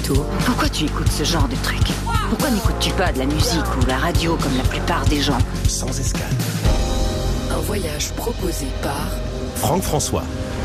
Moto. Pourquoi tu écoutes ce genre de truc? Pourquoi n'écoutes-tu pas de la musique ou la radio comme la plupart des gens? Sans escale. Un voyage proposé par Franck François.